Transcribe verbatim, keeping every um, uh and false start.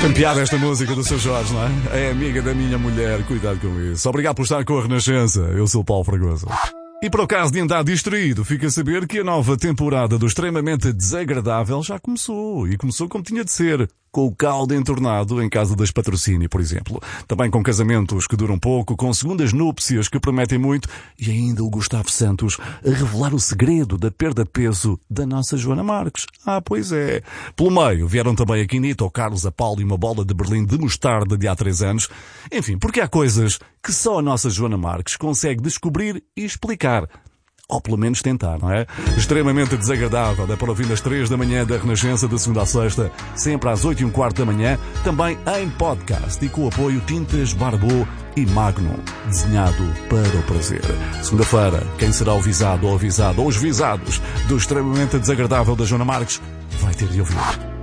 Tem piada esta música do seu Jorge, não é? É amiga da minha mulher, cuidado com isso. Obrigado por estar com a Renascença. Eu sou o Paulo Fragoso. E por acaso de andar distraído, fica a saber que a nova temporada do Extremamente Desagradável já começou. E começou como tinha de ser, com o caldo entornado em casa das Patrocínio, por exemplo. Também com casamentos que duram pouco, com segundas núpcias que prometem muito e ainda o Gustavo Santos a revelar o segredo da perda de peso da nossa Joana Marques. Ah, pois é. Pelo meio vieram também a Quinita, o Carlos, a Paulo e uma bola de Berlim de mostarda de há três anos. Enfim, porque há coisas que só a nossa Joana Marques consegue descobrir e explicar. Ou pelo menos tentar, não é? Extremamente Desagradável, é para ouvir às três da manhã da Renascença, de segunda a sexta, sempre às oito e um quarto da manhã, também em podcast e com o apoio Tintas Barbô e Magnum, desenhado para o prazer. Segunda-feira, quem será o visado ou avisado, ou os visados do Extremamente Desagradável da Joana Marques, vai ter de ouvir.